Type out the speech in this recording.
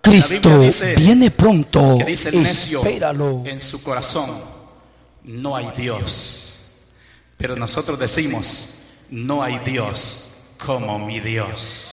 Cristo viene pronto. Que dice el necio Espéralo. en su corazón: no hay Dios. Pero nosotros decimos: no hay Dios como mi Dios.